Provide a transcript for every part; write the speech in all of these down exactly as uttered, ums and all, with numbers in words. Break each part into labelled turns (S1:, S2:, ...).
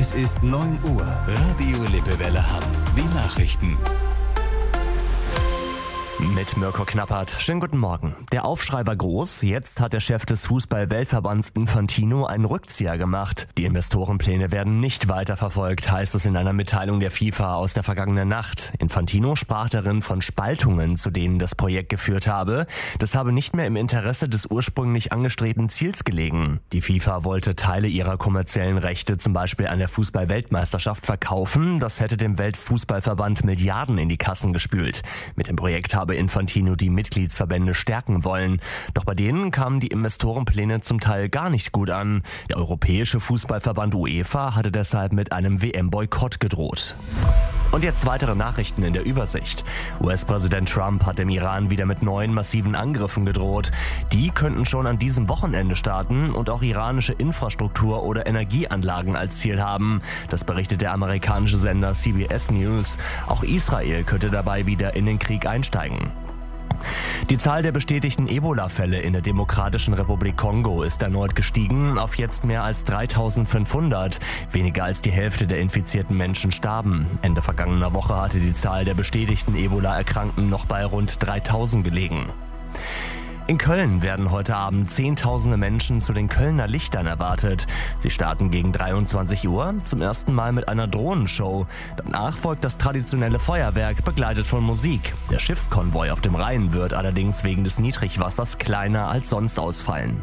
S1: Es ist neun Uhr. Radio Lippewelle Hamm. Die Nachrichten.
S2: Mit Mirko Knappert. Schönen guten Morgen. Der Aufschrei war groß. Jetzt hat der Chef des Fußball-Weltverbands Infantino einen Rückzieher gemacht. Die Investorenpläne werden nicht weiterverfolgt, heißt es in einer Mitteilung der FIFA aus der vergangenen Nacht. Infantino sprach darin von Spaltungen, zu denen das Projekt geführt habe. Das habe nicht mehr im Interesse des ursprünglich angestrebten Ziels gelegen. Die FIFA wollte Teile ihrer kommerziellen Rechte, zum Beispiel an der Fußball-Weltmeisterschaft, verkaufen. Das hätte dem Weltfußballverband Milliarden in die Kassen gespült. Mit dem Projekt habe Infantino die Mitgliedsverbände stärken wollen. Doch bei denen kamen die Investorenpläne zum Teil gar nicht gut an. Der Europäische Fußballverband UEFA hatte deshalb mit einem W M-Boykott gedroht. Und jetzt weitere Nachrichten in der Übersicht. U S-Präsident Trump hat dem Iran wieder mit neuen massiven Angriffen gedroht. Die könnten schon an diesem Wochenende starten und auch iranische Infrastruktur oder Energieanlagen als Ziel haben. Das berichtet der amerikanische Sender C B S News. Auch Israel könnte dabei wieder in den Krieg einsteigen. Die Zahl der bestätigten Ebola-Fälle in der Demokratischen Republik Kongo ist erneut gestiegen auf jetzt mehr als dreitausendfünfhundert. Weniger als die Hälfte der infizierten Menschen starben. Ende vergangener Woche hatte die Zahl der bestätigten Ebola-Erkrankten noch bei rund dreitausend gelegen. In Köln werden heute Abend Zehntausende Menschen zu den Kölner Lichtern erwartet. Sie starten gegen dreiundzwanzig Uhr, zum ersten Mal mit einer Drohnenshow. Danach folgt das traditionelle Feuerwerk, begleitet von Musik. Der Schiffskonvoi auf dem Rhein wird allerdings wegen des Niedrigwassers kleiner als sonst ausfallen.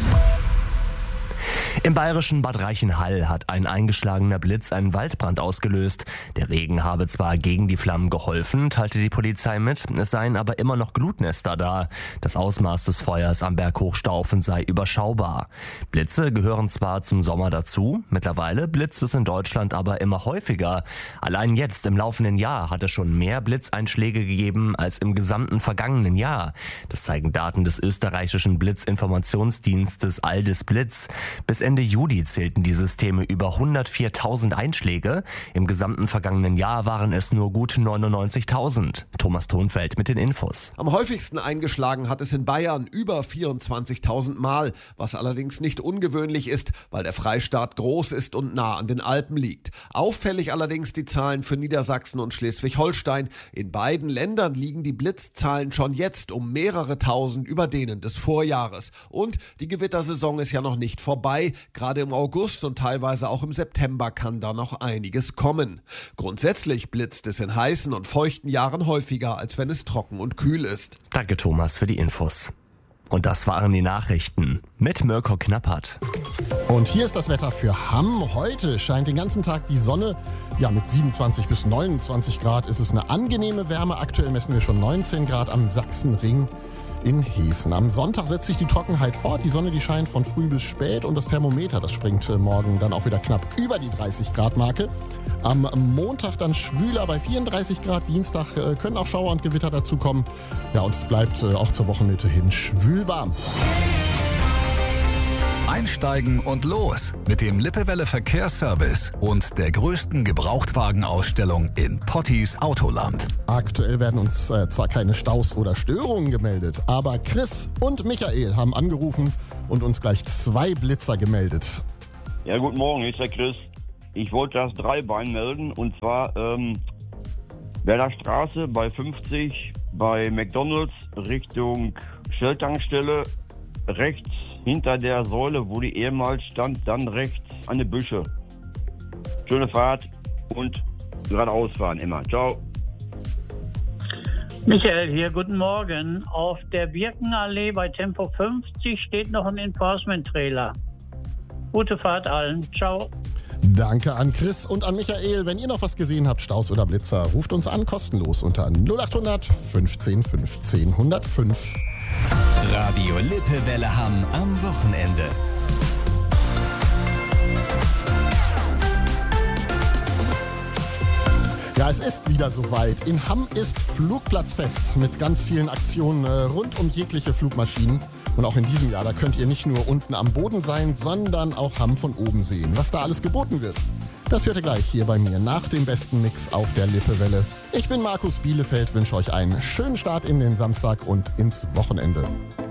S2: Im bayerischen Bad Reichenhall hat ein eingeschlagener Blitz einen Waldbrand ausgelöst. Der Regen habe zwar gegen die Flammen geholfen, teilte die Polizei mit, es seien aber immer noch Glutnester da. Das Ausmaß des Feuers am Berg Hochstaufen sei überschaubar. Blitze gehören zwar zum Sommer dazu, mittlerweile blitzt es in Deutschland aber immer häufiger. Allein jetzt im laufenden Jahr hat es schon mehr Blitzeinschläge gegeben als im gesamten vergangenen Jahr. Das zeigen Daten des österreichischen Blitzinformationsdienstes Aldis Blitz. Bis Ende Juli zählten die Systeme über hundertviertausend Einschläge. Im gesamten vergangenen Jahr waren es nur gut neunundneunzigtausend. Thomas Thonfeld mit den Infos.
S3: Am häufigsten eingeschlagen hat es in Bayern über vierundzwanzigtausend Mal, was allerdings nicht ungewöhnlich ist, weil der Freistaat groß ist und nah an den Alpen liegt. Auffällig allerdings die Zahlen für Niedersachsen und Schleswig-Holstein. In beiden Ländern liegen die Blitzzahlen schon jetzt um mehrere tausend über denen des Vorjahres. Und die Gewittersaison ist ja noch nicht vorbei. Gerade im August und teilweise auch im September kann da noch einiges kommen. Grundsätzlich blitzt es in heißen und feuchten Jahren häufiger, als wenn es trocken und kühl ist.
S2: Danke Thomas für die Infos. Und das waren die Nachrichten mit Mirko Knappert.
S4: Und hier ist das Wetter für Hamm. Heute scheint den ganzen Tag die Sonne. Ja, mit siebenundzwanzig bis neunundzwanzig Grad ist es eine angenehme Wärme. Aktuell messen wir schon neunzehn Grad am Sachsenring in Hessen. Am Sonntag setzt sich die Trockenheit fort. Die Sonne, die scheint von früh bis spät und das Thermometer, das springt morgen dann auch wieder knapp über die dreißig Grad Marke. Am Montag dann schwüler bei vierunddreißig Grad. Dienstag äh, können auch Schauer und Gewitter dazukommen. Ja, und es bleibt äh, auch zur Wochenmitte hin schwülwarm.
S1: Einsteigen und los mit dem Lippewelle Verkehrsservice und der größten Gebrauchtwagenausstellung in Pottis Autoland.
S4: Aktuell werden uns äh, zwar keine Staus oder Störungen gemeldet, aber Chris und Michael haben angerufen und uns gleich zwei Blitzer gemeldet.
S5: Ja, guten Morgen, hier ist der Chris. Ich wollte das Dreibein melden und zwar ähm, Werder Straße bei fünfzig bei McDonalds Richtung Shell-Tankstelle, rechts hinter der Säule, wo die ehemals stand, dann rechts an die Büsche. Schöne Fahrt und geradeaus fahren immer. Ciao.
S6: Michael hier, guten Morgen. Auf der Birkenallee bei Tempo fünfzig steht noch ein Enforcement-Trailer. Gute Fahrt allen. Ciao.
S4: Danke an Chris und an Michael. Wenn ihr noch was gesehen habt, Staus oder Blitzer, ruft uns an, kostenlos unter null acht hundert fünfzehn fünfzehn hundertfünf.
S1: Radio Lippewelle Hamm am Wochenende.
S4: Ja, es ist wieder soweit. In Hamm ist Flugplatzfest mit ganz vielen Aktionen äh, rund um jegliche Flugmaschinen. Und auch in diesem Jahr, da könnt ihr nicht nur unten am Boden sein, sondern auch Hamm von oben sehen. Was da alles geboten wird, das hört ihr gleich hier bei mir nach dem besten Mix auf der Lippewelle. Ich bin Markus Bielefeld, wünsche euch einen schönen Start in den Samstag und ins Wochenende.